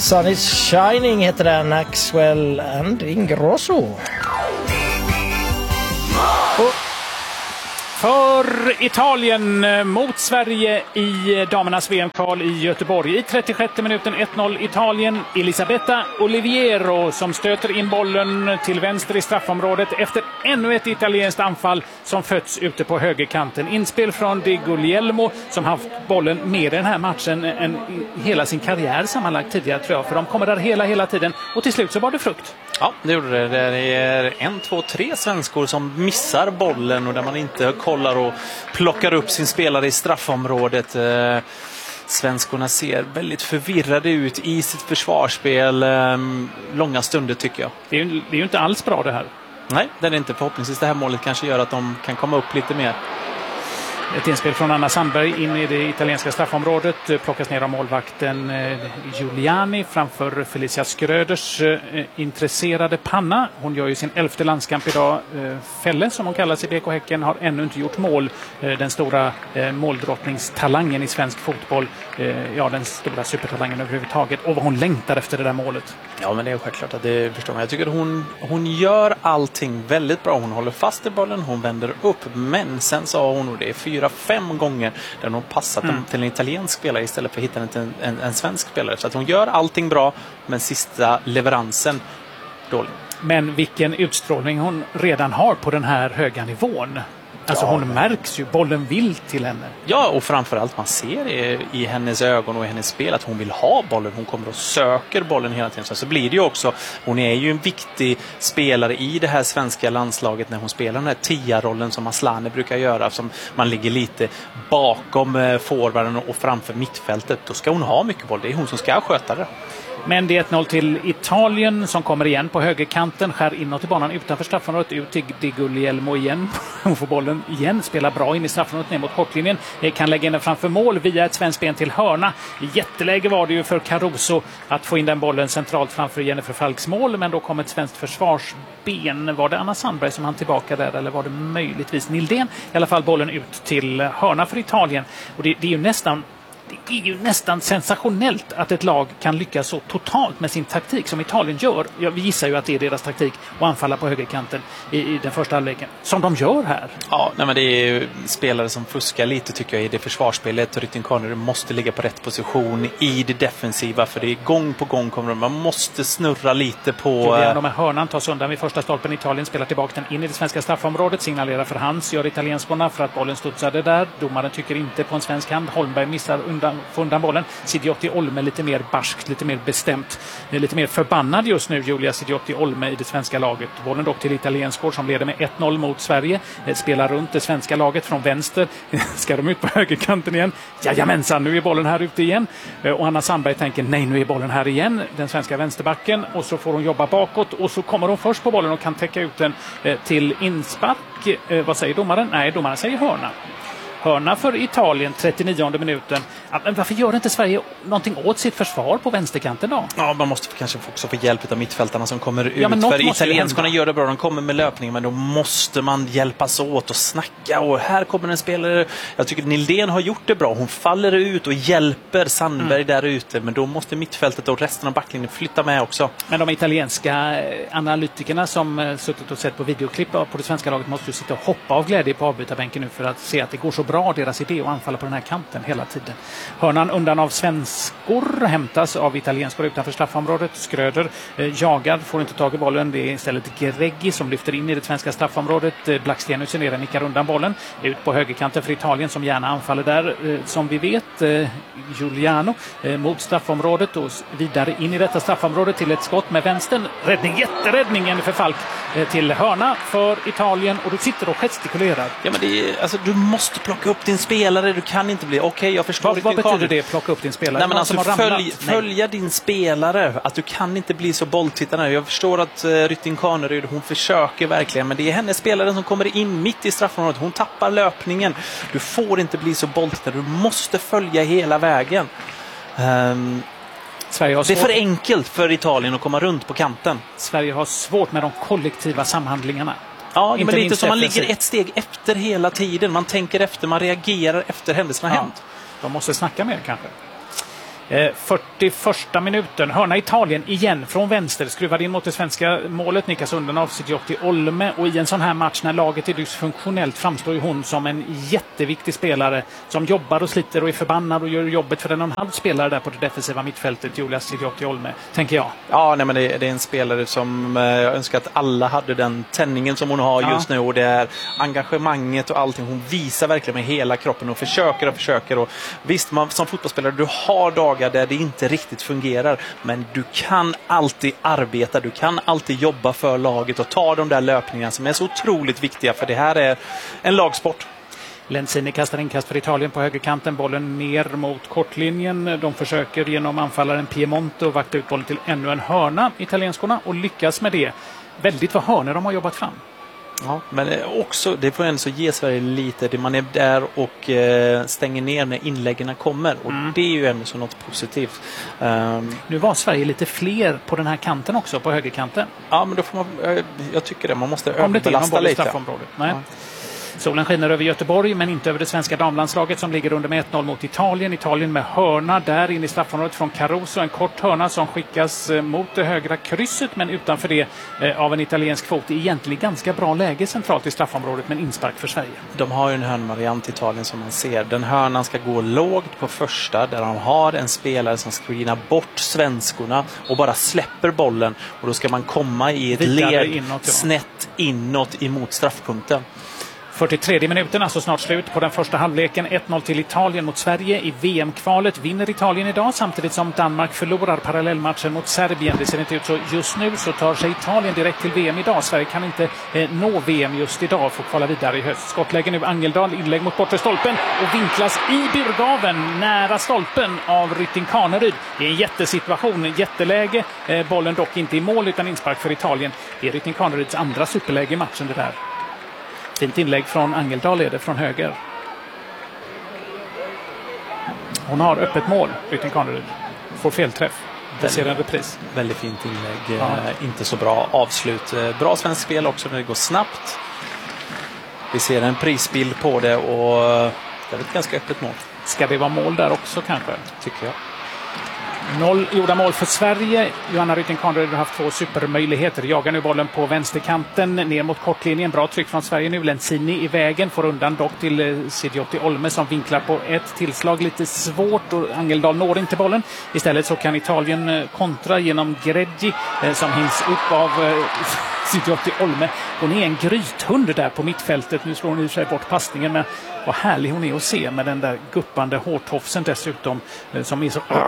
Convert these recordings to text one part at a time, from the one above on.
Sun is Shining heter den, Axwell and Ingrosso. För Italien mot Sverige i damernas VM-kval i Göteborg. I 36 minuten 1-0 Italien. Elisabetta Oliviero som stöter in bollen till vänster i straffområdet efter ännu ett italienskt anfall som fötts ute på högerkanten. Inspel från Di Guglielmo som haft bollen mer i den här matchen än hela sin karriär sammanlagt tidigare, tror jag. För de kommer där hela tiden och till slut så var det frukt. Ja, det gjorde det. Det är 1, 2, 3 svenskor som missar bollen och där man inte kollar och plockar upp sin spelare i straffområdet. Svenskorna ser väldigt förvirrade ut i sitt försvarsspel långa stunder, tycker jag. Det är ju inte alls bra det här. Nej, det är inte. Förhoppningsvis det här målet kanske gör att de kan komma upp lite mer. Ett inspel från Anna Sandberg in i det italienska straffområdet, plockas ner av målvakten Giuliani framför Felicia Skröders intresserade panna. Hon gör ju sin 11:e landskamp idag. Fälle, som hon kallas i BK Häcken, har ännu inte gjort mål. Den stora måldrottningstalangen i svensk fotboll. Ja, den stora supertalangen överhuvudtaget. Och vad hon längtar efter det där målet. Ja, men det är självklart att det förstår man. Jag tycker att hon gör allting väldigt bra. Hon håller fast i bollen, hon vänder upp. Men sen sa hon, och det är 4-5 gånger där hon passat dem till en italiensk spelare istället för att hitta den till en svensk spelare. Så att hon gör allting bra, men sista leveransen dålig. Men vilken utstrålning hon redan har på den här höga nivån. Alltså hon märks ju, bollen vill till henne. Ja, och framförallt man ser i hennes ögon och i hennes spel att hon vill ha bollen. Hon kommer och söker bollen hela tiden. Så blir det ju också, hon är ju en viktig spelare i det här svenska landslaget när hon spelar den här 10-rollen som Aslane brukar göra. Som man ligger lite bakom forwarden och framför mittfältet. Då ska hon ha mycket boll, det är hon som ska sköta det. Men det är 1-0 till Italien som kommer igen på högerkanten, skär inåt i banan utanför straffområdet, ut till Di Guglielmo igen. Hon får bollen igen, spelar bra in i straffområdet ner mot kortlinjen, kan lägga in den framför mål via ett svenskt ben till hörna. Jätteläge var det ju för Caruso att få in den bollen centralt framför Jennifer Falks mål, men då kom ett svenskt försvarsben. Var det Anna Sandberg som hann tillbaka där, eller var det möjligtvis Nildén? I alla fall bollen ut till hörna för Italien. Och det är ju nästan sensationellt att ett lag kan lyckas så totalt med sin taktik som Italien gör. Vi gissar ju att det är deras taktik att anfalla på högerkanten i den första halvleken. Som de gör här. Ja, nej, men det är ju spelare som fuskar lite, tycker jag, i det försvarsspelet. Rytting Connery måste ligga på rätt position i det defensiva, för det är gång på gång kommer man måste snurra lite på... De här hörnan tas undan vid första stolpen. Italien spelar tillbaka den in i det svenska straffområdet. Signalerar för hands, gör italienskorna för att bollen studsade där. Domaren tycker inte på en svensk hand. Holmberg missar få undan bollen. Sidiotti Olme lite mer barskt, lite mer bestämt, lite mer förbannad just nu, Julia Sidiotti Olme i det svenska laget. Bollen dock till italienskor som leder med 1-0 mot Sverige. Spelar runt det svenska laget från vänster. Ska de ut på högerkanten igen? Jajamensan, nu är bollen här ute igen. Och Anna Sandberg tänker, nej, nu är bollen här igen. Den svenska vänsterbacken. Och så får hon jobba bakåt och så kommer hon först på bollen och kan täcka ut den till inspark. Vad säger domaren? Nej, domaren säger hörna. Hörna för Italien, 39:e minuten. Men varför gör inte Sverige någonting åt sitt försvar på vänsterkanten då? Ja, man måste kanske också få hjälp av mittfältarna som kommer ut. Ja, för italienskarna gör det bra, de kommer med löpningen, men då måste man hjälpas åt och snacka. Och här kommer en spelare, jag tycker Nildén har gjort det bra. Hon faller ut och hjälper Sandberg där ute, men då måste mittfältet och resten av backlinjen flytta med också. Men de italienska analytikerna som suttit och sett på videoklipp på det svenska laget måste ju sitta och hoppa av glädje på avbytarbänken nu för att se att det går så bra, deras idé att anfalla på den här kanten hela tiden. Hörnan undan av svenskor hämtas av italienskor utanför straffområdet. Skröder jagar, får inte tag i bollen. Det är istället Gereggi som lyfter in i det svenska straffområdet. Blackstenius nere nickar undan bollen. Ut på högerkanten för Italien som gärna anfaller där. Som vi vet, Giuliano mot straffområdet och vidare in i detta straffområde till ett skott med vänstern. Räddning, jätteräddning Jennifer Falk till hörna för Italien, och du sitter och gestikulerar. Ja, men det är, alltså, du måste plocka upp din spelare, du kan inte bli jag förstår. Vad betyder det, plocka upp din spelare? Nej, men alltså, följa din spelare, att du kan inte bli så bolltittande. Jag förstår att Rytting Kaneryd, hon försöker verkligen, men det är hennes spelare som kommer in mitt i straffområdet, hon tappar löpningen. Du får inte bli så bolltittande, du måste följa hela vägen. Det är för enkelt för Italien att komma runt på kanten. Sverige har svårt med de kollektiva samhandlingarna. Ja, men lite som man ligger ett steg efter hela tiden. Man tänker efter, man reagerar efter händelserna hänt. De måste snacka mer kanske. 41 minuten. Hörna Italien igen från vänster. Skruvar in mot det svenska målet. Nickas undan av Sidiotti Olme. Och i en sån här match när laget är dysfunktionellt framstår ju hon som en jätteviktig spelare som jobbar och sliter och är förbannad och gör jobbet för den och en halv spelare där på det defensiva mittfältet, Julia Sidiotti Olme, tänker jag. Ja, nej, men det är en spelare som jag önskar att alla hade den tändningen som hon har just nu, och det är engagemanget och allting. Hon visar verkligen med hela kroppen och försöker. Och visst, man som fotbollsspelare, du har dagar där det inte riktigt fungerar, men du kan alltid arbeta, du kan alltid jobba för laget och ta de där löpningarna som är så otroligt viktiga, för det här är en lagsport. Lenzini kastar inkast för Italien på högerkanten. Bollen ner mot kortlinjen. De försöker genom anfallaren Piemonte och vakta ut bollen till ännu en hörna, italienskorna, och lyckas med det. Väldigt vad hörnor de har jobbat fram. Ja, men också, det får ändå så ge Sverige lite. Man är där och stänger ner när inläggen kommer. Och det är ju ändå så något positivt. Nu var Sverige lite fler på den här kanten också, på högerkanten. Ja, men då får man, jag tycker det. Man måste överbelasta lite. Nej. Ja. Solen skiner över Göteborg, men inte över det svenska damlandslaget som ligger under med 1-0 mot Italien. Italien med hörna där in i straffområdet från Caruso. En kort hörna som skickas mot det högra krysset, men utanför det av en italiensk fot. Egentligen ganska bra läge centralt i straffområdet, men inspark för Sverige. De har ju en hörnvariant i Italien som man ser. Den hörnan ska gå lågt på första, där de har en spelare som screenar bort svenskorna och bara släpper bollen. Och då ska man komma i ett led snett inåt emot straffpunkten. 43 minuten, alltså snart slut på den första halvleken. 1-0 till Italien mot Sverige i VM-kvalet. Vinner Italien idag samtidigt som Danmark förlorar parallellmatchen mot Serbien. Det ser inte ut så just nu, så tar sig Italien direkt till VM idag. Sverige kan inte nå VM just idag, får kvala vidare i höst. Skottläge nu Angeldal, inlägg mot bortre stolpen och vinklas i burgaven nära stolpen av Rytting Kaneryd. Det är en jättesituation, jätteläge. Bollen dock inte i mål utan inspark för Italien. Det är Rytting Kaneryds andra superläge i matchen det där. Fint inlägg från Angeldal är det från höger. Hon har öppet mål, Rytting Kaneryd. Får felträff. Det ser en repris. Väldigt fint inlägg. Ja. Inte så bra avslut. Bra svensk spel också när det går snabbt. Vi ser en prisbild på det och det är ett ganska öppet mål. Ska det vara mål där också kanske? Tycker jag. 0 gjorda mål för Sverige. Johanna Rytting Kaneryd har haft 2 supermöjligheter. Jagar nu bollen på vänsterkanten ner mot kortlinjen. Bra tryck från Sverige nu. Lenzini i vägen. Får undan dock till Sidiotti Olme som vinklar på ett tillslag. Lite svårt och Angeldal når inte bollen. Istället så kan Italien kontra genom Greggi som hinns upp av Sidiotti Olme. Hon är en grythund där på mittfältet. Nu slår hon i sig bort passningen, men vad härlig hon är att se med den där guppande hårtofsen dessutom som är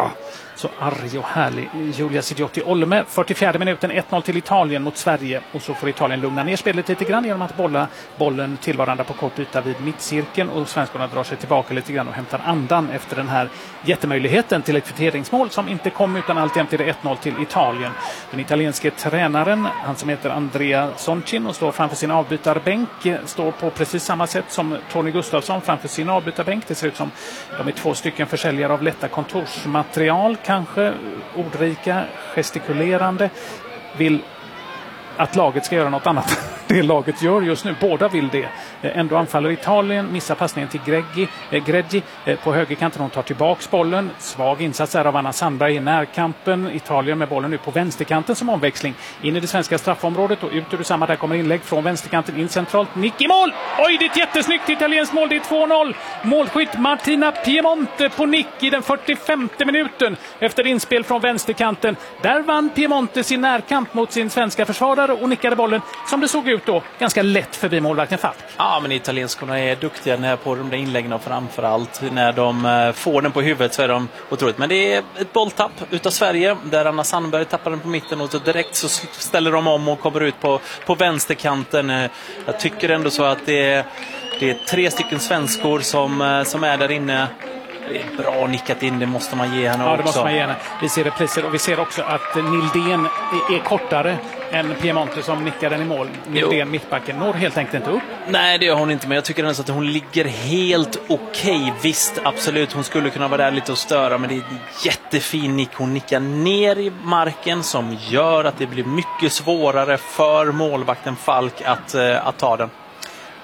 så arg och härlig. Julia Sidiotti Olme, 44 minuten, 1-0 till Italien mot Sverige. Och så får Italien lugna ner spelet lite grann genom att bolla bollen till varandra på kort yta vid mittcirkeln. Och svenskarna drar sig tillbaka lite grann och hämtar andan efter den här jättemöjligheten till ett kvitteringsmål som inte kom, utan alltjämt till det 1-0 till Italien. Den italienske tränaren, han som heter Andrea Soncin och står framför sin avbytarbänk, står på precis samma sätt som Tony Gustafsson framför sin avbytarbänk. Det ser ut som de är 2 stycken försäljare av lätta kontorsmaterial, kanske ordrika, gestikulerande, vill att laget ska göra något annat. Det laget gör just nu. Båda vill det. Ändå anfaller Italien. Missar passningen till Greggi på högerkanten. Hon tar tillbaks bollen. Svag insats är av Anna Sandberg i närkampen. Italien med bollen nu på vänsterkanten som omväxling. In i det svenska straffområdet och ut ur samma. Där kommer inlägg från vänsterkanten in centralt. Nick i mål! Oj, det är ett jättesnyggt italienskt mål. Det är 2-0. Målskytt Martina Piemonte på nick i den 45:e minuten efter inspel från vänsterkanten. Där vann Piemonte sin närkamp mot sin svenska försvarare och nickade bollen, som det såg ut då, ganska lätt förbi målvakten Falk. Ja, men italienskorna är duktiga när på de där inläggen, och framförallt när de får den på huvudet så är de otroligt. Men det är ett bolltapp utav Sverige där Anna Sandberg tappar den på mitten och så direkt så ställer de om och kommer ut på vänsterkanten. Jag tycker ändå så att det är 3 stycken svenskor som är där inne. Det är bra nickat in, det måste man ge henne också. Ja, det måste man ge henne. Vi ser repriser och vi ser också att Nildén är kortare än Piemonte som nickar den i mål. Nildén, mittbacken, når helt enkelt inte upp. Nej, det gör hon inte, men jag tycker ändå att hon ligger helt okej. Visst, absolut, hon skulle kunna vara där lite och störa, men det är en jättefin nick. Hon nickar ner i marken som gör att det blir mycket svårare för målvakten Falk att ta den.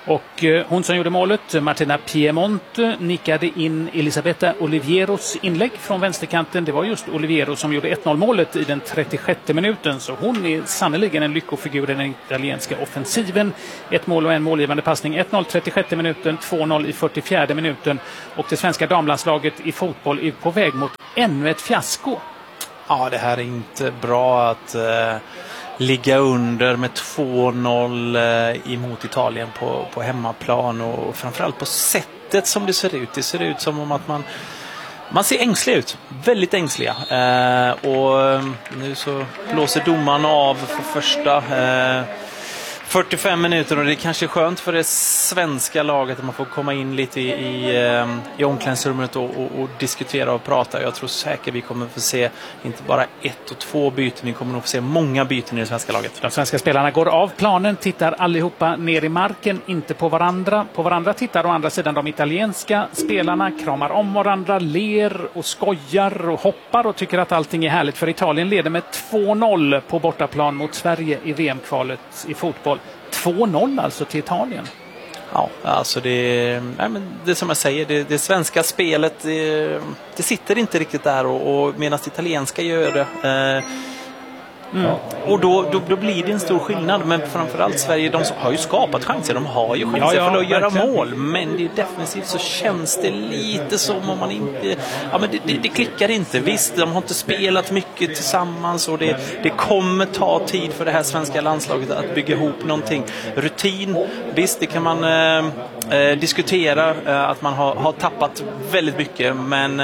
Och hon som gjorde målet, Martina Piemonte, nickade in Elisabetta Olivieros inlägg från vänsterkanten. Det var just Oliviero som gjorde 1-0-målet i den 36 minuten. Så hon är sannoliken en lyckofigur i den italienska offensiven. 1 mål och en målgivande passning. 1-0 36 minuten, 2-0 i 44 minuten. Och det svenska damlandslaget i fotboll är på väg mot ännu ett fiasko. Ja, det här är inte bra att ligga under med 2-0 emot Italien på hemmaplan, och framförallt på sättet som det ser ut. Det ser ut som om att man ser ängslig ut, väldigt ängsliga. Och nu så blåser domaren av för första 45 minuter, och det är kanske skönt för det svenska laget att man får komma in lite i omklädningsrummet och diskutera och prata. Jag tror säkert vi kommer få se inte bara 1 och 2 byten, vi kommer nog få se många byten i det svenska laget. De svenska spelarna går av planen, tittar allihopa ner i marken, inte på varandra. På varandra tittar å andra sidan de italienska spelarna, kramar om varandra, ler och skojar och hoppar och tycker att allting är härligt. För Italien leder med 2-0 på bortaplan mot Sverige i VM-kvalet i fotboll. 2-0 alltså till Italien. Ja, alltså det som jag säger, det svenska spelet, det sitter inte riktigt där, och medan det italienska gör det. Och då blir det en stor skillnad. Men framförallt Sverige, de har ju skapat chanser, de har ju chanser för att göra mål, men det är definitivt så känns det lite som om man inte, men det klickar inte. Visst, de har inte spelat mycket tillsammans, och det kommer ta tid för det här svenska landslaget att bygga ihop någonting. Rutin, visst, det kan man diskutera, att man har tappat väldigt mycket, men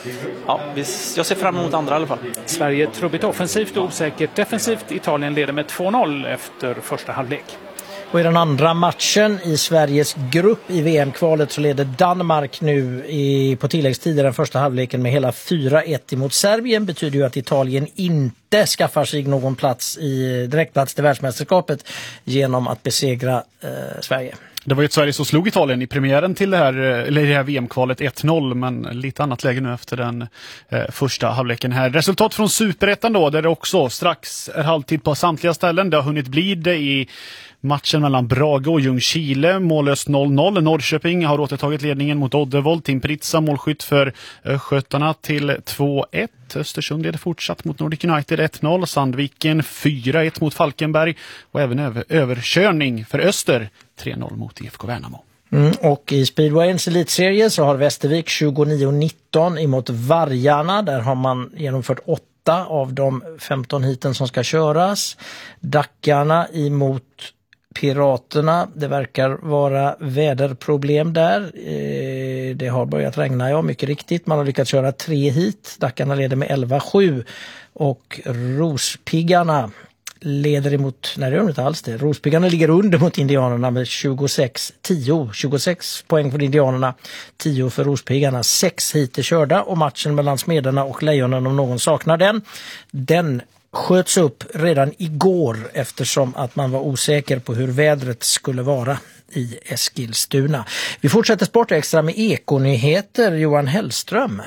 jag ser fram emot andra i alla fall. Sverige trubbigt offensivt och osäkert defensivt. Italien leder med 2-0 efter första halvlek. Och i den andra matchen i Sveriges grupp i VM-kvalet så leder Danmark nu på tilläggstid i den första halvleken med hela 4-1 emot Serbien. Betyder ju att Italien inte skaffar sig någon direktplats till världsmästerskapet genom att besegra Sverige. Det var ju ett Sverige som slog Italien i premiären till det här VM-kvalet 1-0, men lite annat läge nu efter den första halvleken här. Resultat från Superettan då, där det också strax är halvtid på samtliga ställen. Det har hunnit bli det i matchen mellan Brage och Ljungskile, mållöst 0-0. Norrköping har återtagit ledningen mot Oddevold. Tim Pritsa målskytt för Skötarna till 2-1. Östersund leder fortsatt mot Nordic United 1-0. Sandviken 4-1 mot Falkenberg, och även överkörning för Öster 3-0 mot IFK Värnamo. Och i Speedwayens elitserie så har Västervik 29-19 emot Vargarna. Där har man genomfört 8 av de 15 hiten som ska köras. Dackarna emot Piraterna, det verkar vara väderproblem där. Det har börjat regna, mycket riktigt. Man har lyckats köra 3 hit. Dackarna leder med 11-7. Och Rospiggarna leder emot, nej det gör inte alls det. Rospiggarna ligger under mot Indianerna med 26-10. 26 poäng för Indianerna, 10 för Rospiggarna. 6 hit är körda, och matchen mellan Smederna och Lejonen, om någon saknar den sköts upp redan igår eftersom att man var osäker på hur vädret skulle vara i Eskilstuna. Vi fortsätter Sportextra med ekonyheter. Johan Hellström.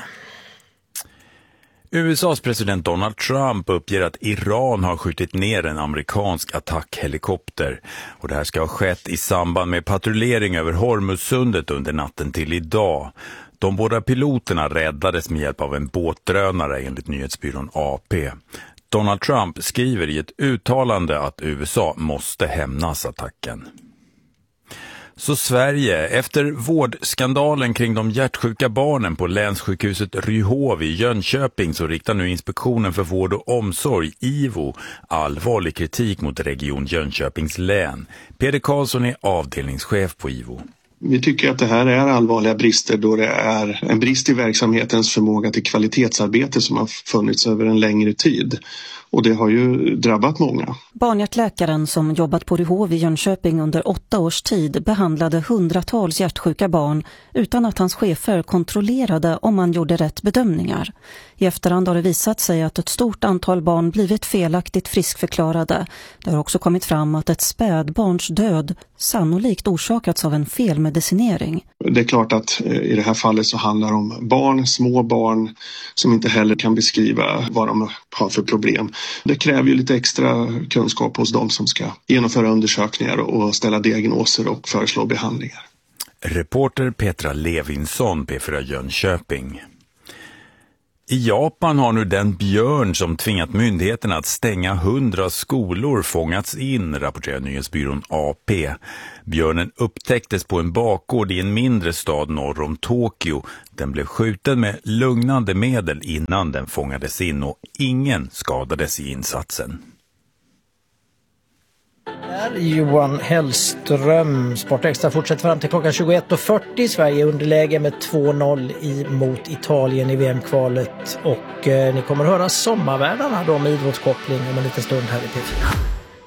USAs president Donald Trump uppger att Iran har skjutit ner en amerikansk attackhelikopter. Och det här ska ha skett i samband med patrullering över Hormuzsundet under natten till idag. De båda piloterna räddades med hjälp av en båtdrönare enligt nyhetsbyrån AP. Donald Trump skriver i ett uttalande att USA måste hämnas attacken. Så Sverige, efter vårdskandalen kring de hjärtsjuka barnen på länssjukhuset Ryhov i Jönköping, så riktar nu Inspektionen för vård och omsorg, IVO, allvarlig kritik mot Region Jönköpings län. Peder Karlsson är avdelningschef på IVO. Vi tycker att det här är allvarliga brister då det är en brist i verksamhetens förmåga till kvalitetsarbete som har funnits över en längre tid. Och det har ju drabbat många. Barnhjärtläkaren som jobbat på Ryhov i Jönköping under 8 års tid behandlade hundratals hjärtsjuka barn utan att hans chefer kontrollerade om man gjorde rätt bedömningar. I efterhand har det visat sig att ett stort antal barn blivit felaktigt friskförklarade. Det har också kommit fram att ett spädbarns död sannolikt orsakats av en felmedicinering medicinering. Det är klart att i det här fallet så handlar det om barn, små barn som inte heller kan beskriva vad de har för problem. Det kräver ju lite extra kunskap hos de som ska genomföra undersökningar och ställa diagnoser och föreslå behandlingar. Reporter Petra Levinsson, P4 Jönköping. I Japan har nu den björn som tvingat myndigheterna att stänga 100 skolor fångats in, rapporterar nyhetsbyrån AP. Björnen upptäcktes på en bakgård i en mindre stad norr om Tokyo. Den blev skjuten med lugnande medel innan den fångades in och ingen skadades i insatsen. Johan Hellström. Sportextra fortsätter fram till klockan 21.40. Sverige underläge med 2-0 mot Italien i VM-kvalet. Och ni kommer höra sommarvärdarna då med idrottskoppling om en liten stund här i P4.